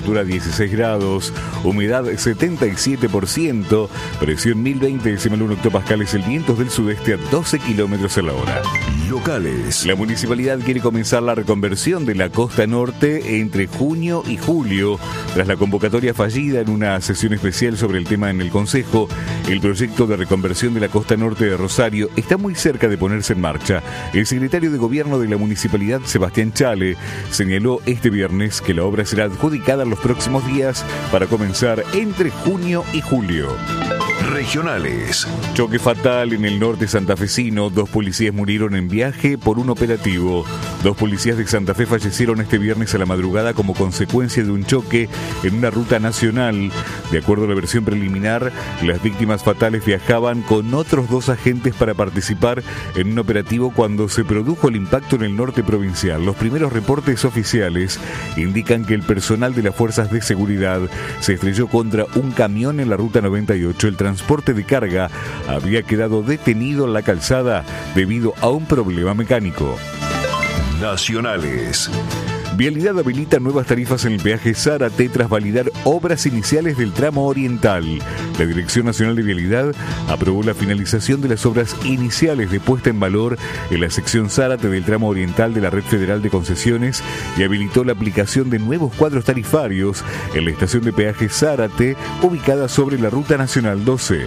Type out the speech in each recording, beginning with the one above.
temperatura 16 grados, humedad 77%, presión 1020,1 hectopascales, el viento del sudeste a 12 kilómetros a la hora. Locales. La municipalidad quiere comenzar la reconversión de la costa norte entre junio y julio. Tras la convocatoria fallida en una sesión especial sobre el tema en el Consejo, el proyecto de reconversión de la costa norte de Rosario está muy cerca de ponerse en marcha. El secretario de Gobierno de la municipalidad, Sebastián Chale, señaló este viernes que la obra será adjudicada en los próximos días para comenzar entre junio y julio. Regionales. Choque fatal en el norte santafesino. 2 policías murieron en viaje por un operativo. 2 policías de Santa Fe fallecieron este viernes a la madrugada como consecuencia de un choque en una ruta nacional. De acuerdo a la versión preliminar, las víctimas fatales viajaban con otros 2 agentes para participar en un operativo cuando se produjo el impacto en el norte provincial. Los primeros reportes oficiales indican que el personal de las fuerzas de seguridad se estrelló contra un camión en la ruta 98. El transporte de carga había quedado detenido en la calzada debido a un problema mecánico. Nacionales. Vialidad habilita nuevas tarifas en el peaje Zárate tras validar obras iniciales del tramo oriental. La Dirección Nacional de Vialidad aprobó la finalización de las obras iniciales de puesta en valor en la sección Zárate del tramo oriental de la Red Federal de Concesiones y habilitó la aplicación de nuevos cuadros tarifarios en la estación de peaje Zárate, ubicada sobre la Ruta Nacional 12.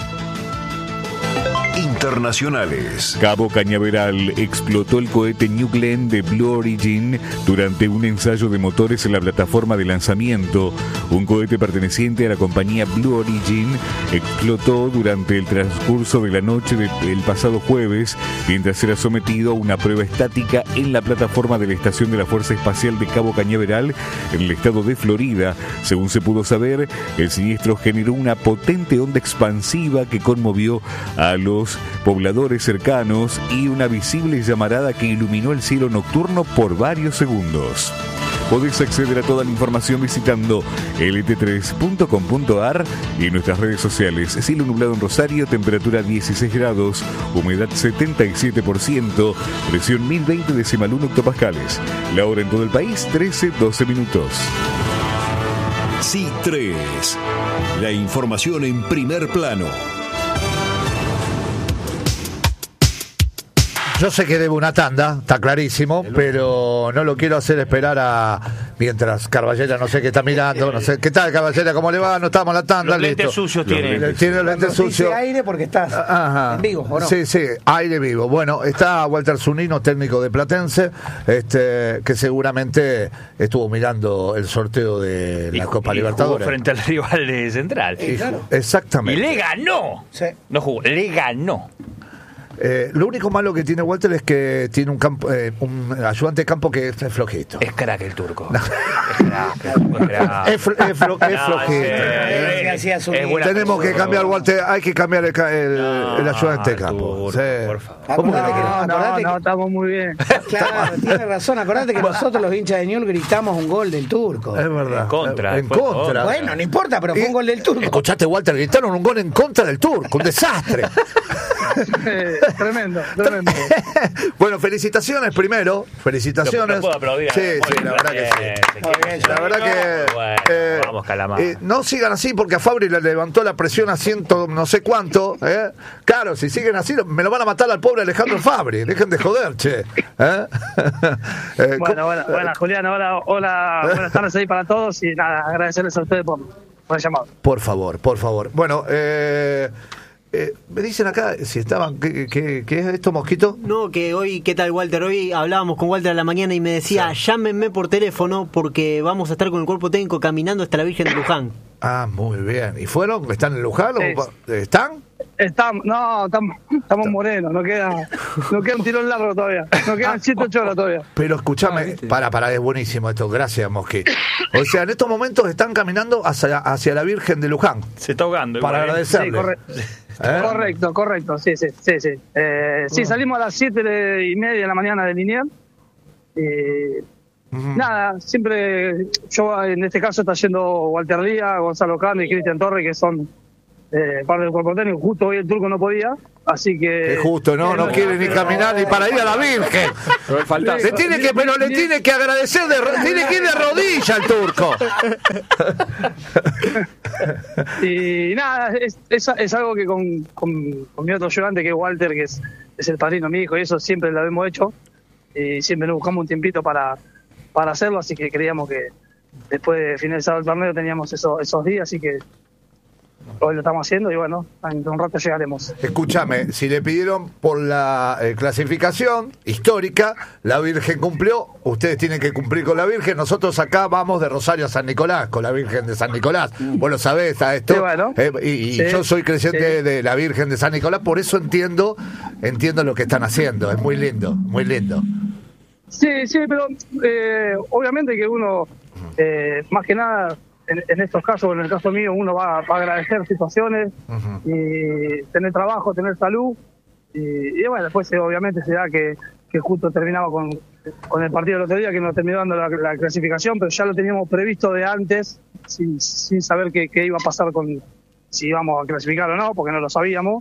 Internacionales. Cabo Cañaveral explotó el cohete New Glenn de Blue Origin durante un ensayo de motores en la plataforma de lanzamiento. Un cohete perteneciente a la compañía Blue Origin explotó durante el transcurso de la noche del pasado jueves mientras era sometido a una prueba estática en la plataforma de la estación de la Fuerza Espacial de Cabo Cañaveral en el estado de Florida. Según se pudo saber, el siniestro generó una potente onda expansiva que conmovió a los pobladores cercanos y una visible llamarada que iluminó el cielo nocturno por varios segundos. Podés acceder a toda la información visitando lt3.com.ar y en nuestras redes sociales. Cielo nublado en Rosario, temperatura 16 grados, humedad 77%, presión 1020,1 hectopascales. La hora en todo el país, 13:12 minutos. C3. La información en primer plano. Yo sé que debe una tanda, está clarísimo, pero no lo quiero hacer esperar mientras Carballera, no sé qué está mirando, no sé. ¿Qué tal, Carballera? ¿Cómo le va? No estamos en la tanda, los lentes sucios tiene. Tiene los lentes sucios. Dice aire porque estás en vivo, ¿o no? Sí, aire vivo. Bueno, está Walter Zunino, técnico de Platense, que seguramente estuvo mirando el sorteo de la Copa Libertadores. Frente al rival de Central. Claro. Exactamente. Y le ganó. Sí. No jugó, le ganó. Lo único malo que tiene Walter es que tiene un ayudante de campo que es flojito. Es crack el turco. No. Es flojito. Tenemos que cambiar, Walter. Hay que cambiar el ayudante de campo. Turco, por favor. Acordate que No, estamos muy bien. Claro, tiene razón. Acordate que nosotros los hinchas de Ñul gritamos un gol del turco. Es verdad. En contra. En contra. Bueno, no importa, pero fue un gol del turco. Escuchaste, Walter, gritaron un gol en contra del turco. Un desastre. Tremendo. Bueno, felicitaciones primero. Felicitaciones. Lo puedo aplaudir. Sí, la verdad que sí. La verdad que vamos, Calamar. no sigan así porque a Fabri le levantó la presión a 100 no sé cuánto. Claro, si siguen así me lo van a matar al pobre Alejandro Fabri. Dejen de joder, che. Bueno, Julián, hola, buenas tardes ahí para todos y nada, agradecerles a ustedes por el llamado. Por favor. Bueno, me dicen acá si estaban. ¿Qué es esto, Mosquito? No, que hoy, ¿qué tal, Walter? Hoy hablábamos con Walter a la mañana y me decía, llámenme por teléfono porque vamos a estar con el cuerpo técnico caminando hasta la Virgen de Luján. Ah, muy bien. ¿Y fueron? ¿Están en Luján? Sí. ¿Están? Estamos morenos, no queda un tirón largo todavía, nos quedan 7-8 horas todavía. Pero escúchame, para, es buenísimo esto, gracias, Mosqui. O sea, en estos momentos están caminando hacia la Virgen de Luján. Se está ahogando. Para agradecerle. Sí, correcto, sí. Sí, salimos a las 7:30 de la mañana de Liniers. Nada, siempre yo en este caso está yendo Walter Díaz, Gonzalo Cano y Cristian Torres, que son parte del cuerpo técnico. Justo hoy el Turco no podía, así que... Es justo, no quiere ni caminar ni para ir a la Virgen. Le tiene que agradecer, tiene que ir de rodilla al Turco. Y nada, es algo que con mi otro ayudante, que es Walter, que es el padrino de mi hijo, y eso siempre lo hemos hecho, y siempre nos buscamos un tiempito para hacerlo, así que creíamos que después de finalizar el torneo teníamos esos días, así que hoy lo estamos haciendo y bueno, en un rato llegaremos. Escúchame, si le pidieron por la clasificación histórica, la Virgen cumplió, ustedes tienen que cumplir con la Virgen. Nosotros acá vamos de Rosario a San Nicolás, con la Virgen de San Nicolás. Vos lo sabés, a esto. Sí, bueno. Sí, yo soy creyente de la Virgen de San Nicolás, por eso entiendo lo que están haciendo. Es muy lindo, muy lindo. Sí, pero obviamente que uno, más que nada, en estos casos, en el caso mío, uno va a agradecer situaciones, y tener trabajo, tener salud, y bueno, después obviamente se da que justo terminaba con el partido del otro día, que nos terminó dando la clasificación, pero ya lo teníamos previsto de antes, sin saber qué iba a pasar si íbamos a clasificar o no, porque no lo sabíamos.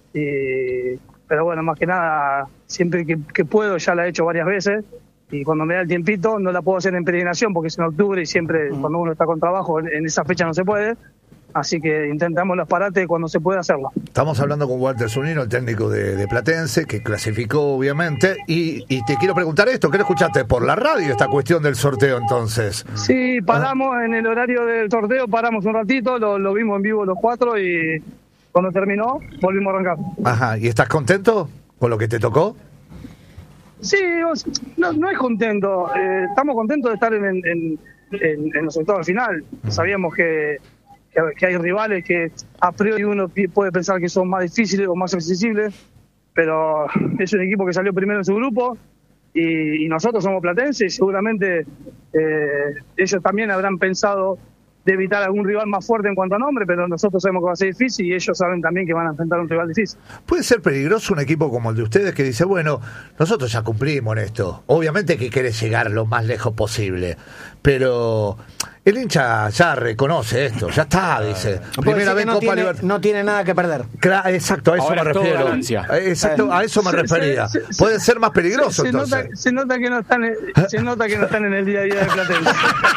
Pero bueno, más que nada, siempre que puedo, ya la he hecho varias veces, y cuando me da el tiempito, no la puedo hacer en peregrinación porque es en octubre y siempre cuando uno está con trabajo, en esa fecha no se puede, así que intentamos los parates cuando se puede hacerlo. Estamos hablando con Walter Zunino, el técnico de Platense, que clasificó obviamente, y te quiero preguntar esto, ¿qué lo escuchaste por la radio esta cuestión del sorteo entonces? Sí, paramos en el horario del sorteo, paramos un ratito, lo vimos en vivo los cuatro y cuando terminó volvimos a arrancar. Ajá, ¿y estás contento con lo que te tocó? Sí, no es contento. Estamos contentos de estar en los octavos de final. Sabíamos que hay rivales que a priori uno puede pensar que son más difíciles o más accesibles, pero es un equipo que salió primero en su grupo y nosotros somos platenses y seguramente ellos también habrán pensado de evitar algún rival más fuerte en cuanto a nombre, pero nosotros sabemos que va a ser difícil y ellos saben también que van a enfrentar un rival difícil. ¿Puede ser peligroso un equipo como el de ustedes que dice, bueno, nosotros ya cumplimos en esto? Obviamente que quiere llegar lo más lejos posible, pero el hincha ya reconoce esto, ya está, dice. Primera vez Copa Libertadores. No tiene nada que perder. Exacto, a eso ahora me refiero. Exacto, a eso me refería. Puede ser más peligroso entonces. Se nota que no están en el día a día de Platense.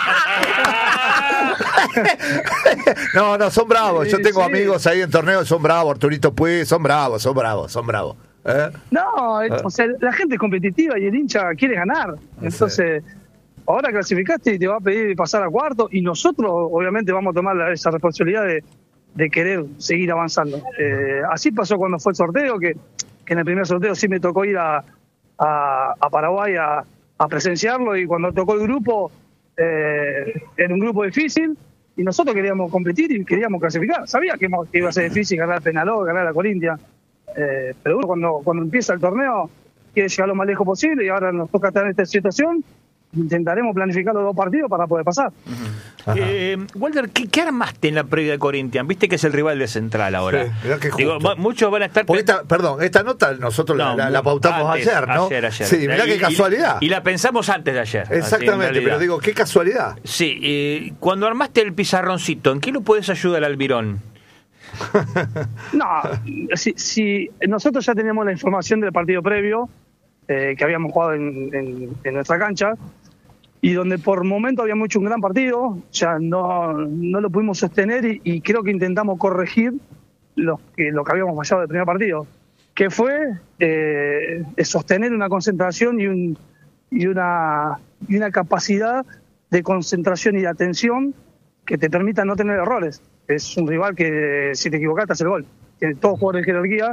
No, son bravos. Yo tengo amigos ahí en torneos, son bravos. Arturito Puig, son bravos. No, o sea, la gente es competitiva y el hincha quiere ganar. Entonces, ahora clasificaste y te va a pedir pasar a cuarto y nosotros obviamente vamos a tomar esa responsabilidad de querer seguir avanzando. Así pasó cuando fue el sorteo, que en el primer sorteo sí me tocó ir a Paraguay a presenciarlo, y cuando tocó el grupo, era un grupo difícil y nosotros queríamos competir y queríamos clasificar. Sabía que iba a ser difícil ganar Peñarol, ganar a Corintia, pero uno cuando empieza el torneo quiere llegar lo más lejos posible y ahora nos toca estar en esta situación. Intentaremos planificar los dos partidos para poder pasar. Walter, ¿qué armaste en la previa de Corinthians? Viste que es el rival de Central ahora. Sí, mirá que digo, muchos van a estar... Esta nota nosotros la pautamos ayer, ¿no? Ayer. Sí, mirá qué casualidad. Y la pensamos antes de ayer. Exactamente, pero digo, qué casualidad. Sí, cuando armaste el pizarroncito, ¿en qué lo puedes ayudar al Albirón? No, si nosotros ya teníamos la información del partido previo, que habíamos jugado en nuestra cancha, y donde por momento habíamos hecho un gran partido, ya no lo pudimos sostener y creo que intentamos corregir lo que habíamos fallado del primer partido, que fue sostener una concentración y una capacidad de concentración y de atención que te permita no tener errores. Es un rival que si te equivocaste hace el gol, tiene todos jugadores de jerarquía.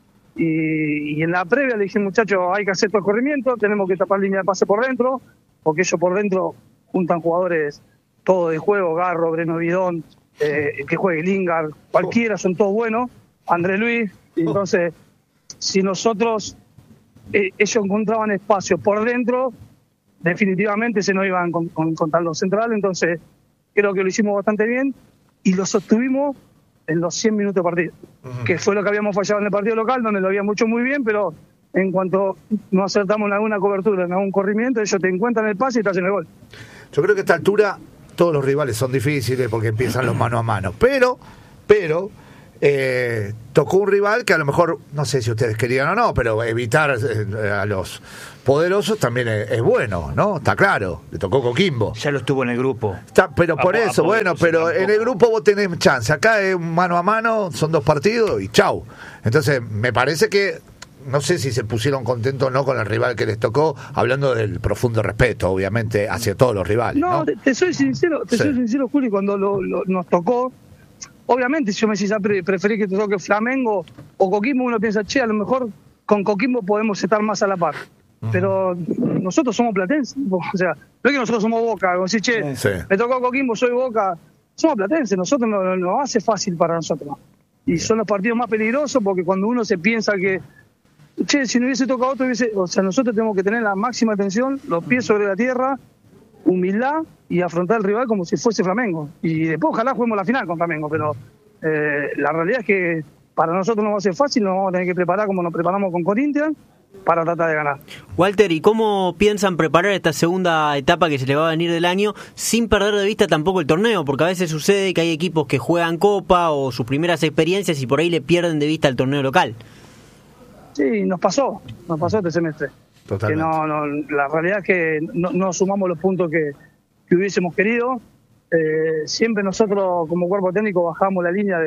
Y en la previa le dije, muchachos, hay que hacer todo el corrimiento, tenemos que tapar línea de pase por dentro, porque ellos por dentro juntan jugadores todos de juego, Garro, Breno Bidón, que juegue Lingard, cualquiera, son todos buenos, Andrés Luis. Entonces, si nosotros, ellos encontraban espacio por dentro, definitivamente se nos iban contra los centrales. Entonces, creo que lo hicimos bastante bien y lo sostuvimos en los 100 minutos de partido, que fue lo que habíamos fallado en el partido local, donde lo habíamos hecho muy bien, pero en cuanto no acertamos en alguna cobertura, en algún corrimiento, ellos te encuentran el pase y te hacen el gol. Yo creo que a esta altura todos los rivales son difíciles porque empiezan los mano a mano, pero tocó un rival que a lo mejor, no sé si ustedes querían o no, pero evitar a los poderosos también es bueno, ¿no? Está claro, le tocó Coquimbo. Ya lo estuvo en el grupo. Pero por eso, bueno, pero en el grupo vos tenés chance. Acá es mano a mano, son 2 partidos y chau. Entonces, me parece que, no sé si se pusieron contentos o no con el rival que les tocó, hablando del profundo respeto, obviamente, hacia todos los rivales. No, te soy sincero, Juli, cuando nos tocó, obviamente, si yo me decís, preferí que te toque Flamengo o Coquimbo, uno piensa, che, a lo mejor con Coquimbo podemos estar más a la par. Pero nosotros somos platenses, o sea, no es que nosotros somos Boca, como si, che, me tocó Coquimbo, soy Boca, somos platenses, nosotros nos hace fácil para nosotros. Y son los partidos más peligrosos porque cuando uno se piensa que, che, si no hubiese tocado otro, o sea, nosotros tenemos que tener la máxima atención, los pies sobre la tierra, humildad y afrontar al rival como si fuese Flamengo. Y después ojalá juguemos la final con Flamengo, pero la realidad es que para nosotros no va a ser fácil, nos vamos a tener que preparar como nos preparamos con Corinthians para tratar de ganar. Walter, ¿y cómo piensan preparar esta segunda etapa que se le va a venir del año sin perder de vista tampoco el torneo? Porque a veces sucede que hay equipos que juegan Copa o sus primeras experiencias y por ahí le pierden de vista el torneo local. Sí, nos pasó este semestre. Totalmente. Que la realidad es que no sumamos los puntos que hubiésemos querido. Siempre nosotros como cuerpo técnico bajamos la línea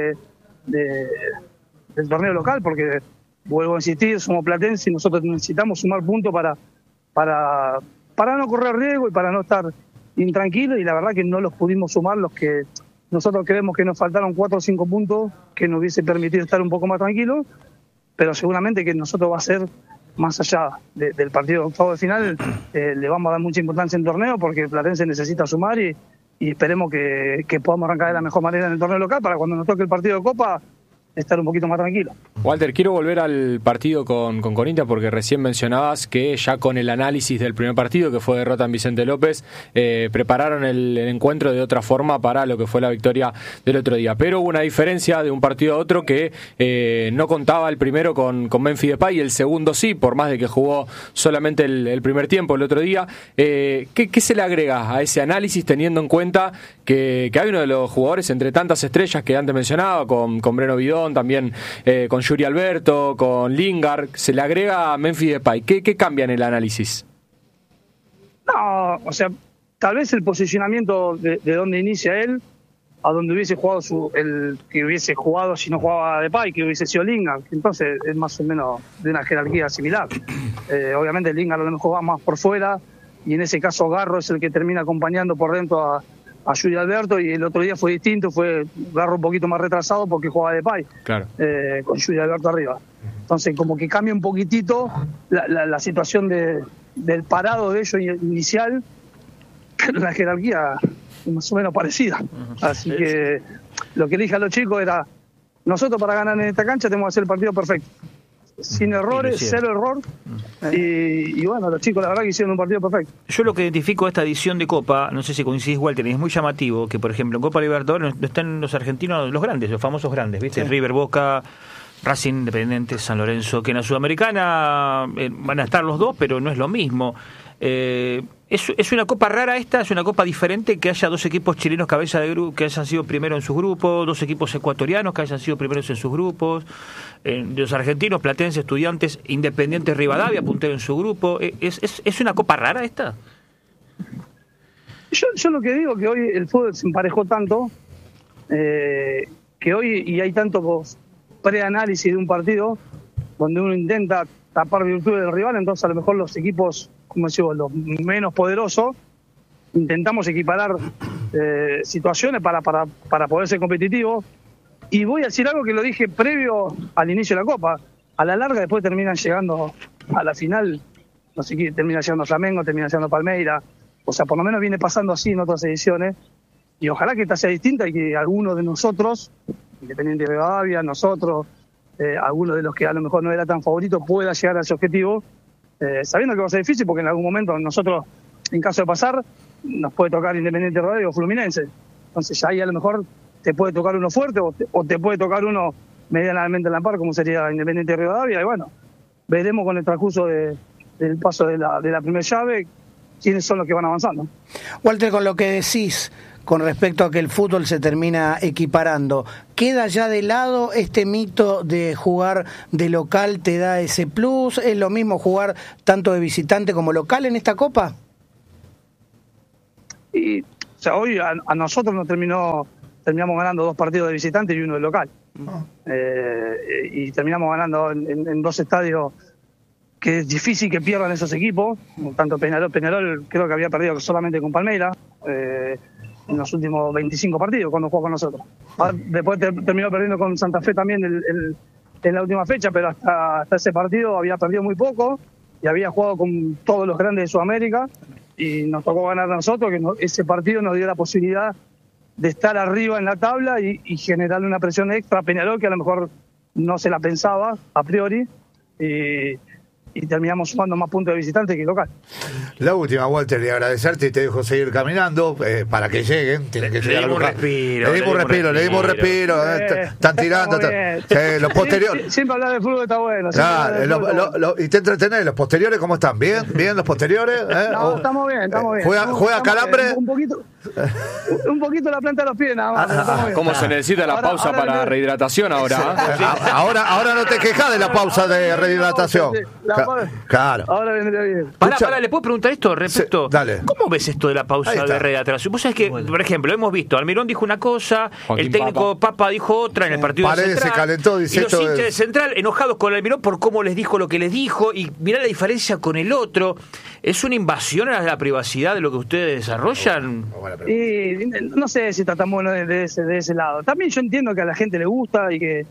del torneo local porque, vuelvo a insistir, somos platenses y nosotros necesitamos sumar puntos para no correr riesgo y para no estar intranquilos, y la verdad que no los pudimos sumar, los que nosotros creemos que nos faltaron 4 o 5 puntos que nos hubiese permitido estar un poco más tranquilos, pero seguramente que nosotros va a ser más allá del partido de octavo de final, le vamos a dar mucha importancia en el torneo porque el Platense necesita sumar y esperemos que podamos arrancar de la mejor manera en el torneo local para cuando nos toque el partido de Copa estar un poquito más tranquilo. Walter, quiero volver al partido con Corinthians porque recién mencionabas que ya con el análisis del primer partido, que fue derrota en Vicente López, prepararon el encuentro de otra forma para lo que fue la victoria del otro día. Pero hubo una diferencia de un partido a otro que no contaba el primero con Memphis Depay y el segundo sí, por más de que jugó solamente el primer tiempo el otro día. ¿Qué se le agrega a ese análisis teniendo en cuenta que hay uno de los jugadores entre tantas estrellas que antes mencionaba, con Breno Bidón, también con Yuri Alberto, con Lingard, se le agrega a Memphis Depay? ¿Qué cambia en el análisis? No, o sea, tal vez el posicionamiento de donde inicia él, a donde hubiese jugado el que hubiese jugado si no jugaba Depay, que hubiese sido Lingard, entonces es más o menos de una jerarquía similar. Obviamente Lingard lo mejor va más por fuera, y en ese caso Garro es el que termina acompañando por dentro a Yuri Alberto, y el otro día fue distinto, fue Garro un poquito más retrasado porque jugaba Depay, claro, con Yuri Alberto arriba. Entonces como que cambia un poquitito la situación del parado de ellos inicial, pero la jerarquía es más o menos parecida. Así que lo que dije a los chicos era, nosotros para ganar en esta cancha tenemos que hacer el partido perfecto, sin errores, 0 error, y bueno, los chicos la verdad que hicieron un partido perfecto. Yo lo que identifico de esta edición de Copa, no sé si coincidís, Walter, y es muy llamativo que por ejemplo en Copa Libertadores no están los argentinos, los grandes, los famosos grandes, ¿viste? Sí. River, Boca, Racing, Independiente, San Lorenzo, que en la Sudamericana van a estar los dos, pero no es lo mismo. Es una copa rara esta, es una copa diferente, que haya 2 equipos chilenos cabeza de grupo que hayan sido primero en sus grupos, 2 equipos ecuatorianos que hayan sido primeros en sus grupos, los argentinos, Platense, Estudiantes, Independiente, Rivadavia, puntero en su grupo. ¿Es una copa rara esta? Yo lo que digo que hoy el fútbol se emparejó tanto, que hoy y hay tanto preanálisis de un partido donde uno intenta tapar virtudes del rival, entonces a lo mejor los equipos, como decimos, los menos poderosos, intentamos equiparar situaciones para poder ser competitivos. Y voy a decir algo que lo dije previo al inicio de la Copa. A la larga después terminan llegando a la final, no sé qué, termina llegando Flamengo, termina llegando Palmeiras. O sea, por lo menos viene pasando así en otras ediciones. Y ojalá que esta sea distinta y que alguno de nosotros, Independiente de Rivadavia, nosotros, alguno de los que a lo mejor no era tan favorito, pueda llegar a ese objetivo, sabiendo que va a ser difícil porque en algún momento nosotros, en caso de pasar, nos puede tocar Independiente de Rivadavia o Fluminense. Entonces ya ahí a lo mejor te puede tocar uno fuerte o te puede tocar uno medianamente en la par, como sería Independiente de Rivadavia, y bueno, veremos con el transcurso del paso de la primera llave quiénes son los que van avanzando. Walter, con lo que decís, con respecto a que el fútbol se termina equiparando. ¿Queda ya de lado este mito de jugar de local te da ese plus? ¿Es lo mismo jugar tanto de visitante como local en esta Copa? Y, o sea, hoy a nosotros terminamos ganando 2 partidos de visitante y 1 de local. Y terminamos ganando en 2 estadios que es difícil que pierdan esos equipos. Tanto Peñarol creo que había perdido solamente con Palmeiras en los últimos 25 partidos cuando jugó con nosotros. Después terminó perdiendo con Santa Fe también en la última fecha, pero hasta ese partido había perdido muy poco y había jugado con todos los grandes de Sudamérica y nos tocó ganar a nosotros, que ese partido nos dio la posibilidad de estar arriba en la tabla y generarle una presión extra a Peñarol que a lo mejor no se la pensaba a priori y terminamos sumando más puntos de visitante que local. La última, Walter, y agradecerte y te dejo seguir caminando para que lleguen. Tienen que llegar a Le dimos respiro. Están tirando. Los posteriores. Siempre hablar de fútbol está bueno. Y te entretenés. ¿Los posteriores cómo están? ¿Bien los posteriores? No, estamos bien. ¿Juega Calambre? Un poquito la planta de los pies, nada más. ¿Cómo se necesita la pausa para rehidratación ahora? Ahora no te quejas de la pausa de rehidratación. Claro. Ahora vendría bien. Pará, ¿le puedo preguntar esto respecto? Sí, dale. ¿Cómo ves esto de la pausa de rehidratación? Vos sabés que, por ejemplo, hemos visto, Almirón dijo una cosa, Joaquín el técnico Papa dijo otra en el partido de Paredes Central. se calentó, dice y los hinchas de Central enojados con Almirón por cómo les dijo lo que les dijo y mirá la diferencia con el otro. ¿Es una invasión a la privacidad de lo que ustedes desarrollan? Y no sé si está tan bueno de ese lado. También yo entiendo que a la gente le gusta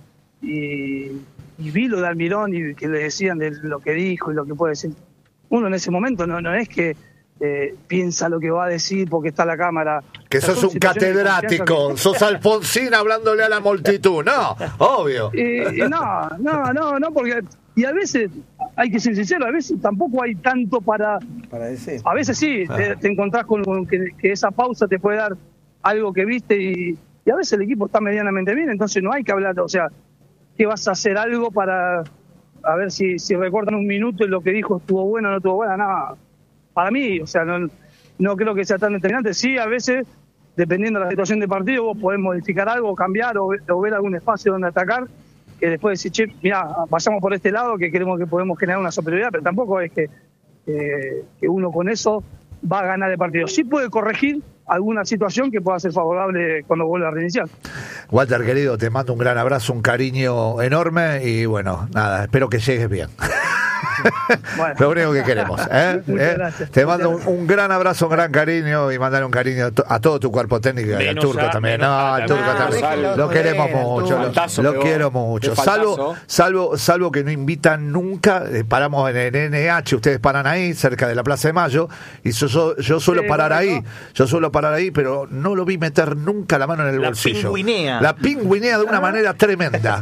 y vi lo de Almirón y que le decían de lo que dijo y lo que puede decir. Uno en ese momento no es que piensa lo que va a decir porque está la cámara. Que sos un catedrático, sos Alfonsín hablándole a la multitud. No, obvio. No, porque... Y a veces, hay que ser sincero, a veces tampoco hay tanto para decir. A veces sí, te encontrás con que esa pausa te puede dar algo que viste y a veces el equipo está medianamente bien, entonces no hay que hablar, o sea, que vas a hacer algo para a ver si recortan un minuto y lo que dijo estuvo bueno o no estuvo bueno. No, para mí, o sea, no creo que sea tan determinante. Sí, a veces, dependiendo de la situación de partido, vos podés modificar algo, cambiar o ver algún espacio donde atacar, que después decir, che, mirá, vayamos por este lado que creemos que podemos generar una superioridad, pero tampoco es que uno con eso va a ganar el partido. Sí puede corregir alguna situación que pueda ser favorable cuando vuelva a reiniciar. Walter, querido, te mando un gran abrazo, un cariño enorme y bueno, nada, espero que llegues bien. Bueno. Lo único que queremos. Muchas gracias. Te mando un gran abrazo, un gran cariño y mandar un cariño a todo tu cuerpo técnico y al Turco también. No, al Turco también. Lo queremos mucho. Lo quiero mucho. Salvo que no invitan nunca. Paramos en el NH, ustedes paran ahí, cerca de la Plaza de Mayo. Y yo suelo parar ahí. Yo suelo parar ahí, pero no lo vi meter nunca la mano en el bolsillo. La pingüinea de una manera tremenda.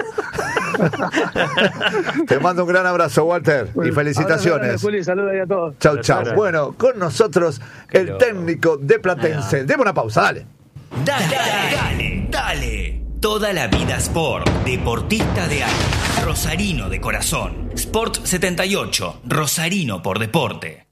Te mando un gran abrazo, Walter, y felicitaciones. Saludos a todos. Chau. Bueno, con nosotros el técnico de Platense. Deme una pausa, dale. Dale. Toda la vida Sport. Deportista de alma. Rosarino de corazón. Sport 78. Rosarino por deporte.